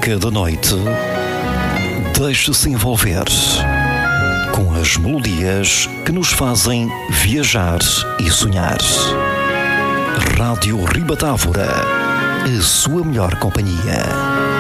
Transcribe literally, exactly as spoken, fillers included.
Cada noite, deixe-se envolver com as melodias que nos fazem viajar e sonhar. Rádio Ribatávora, a sua melhor companhia.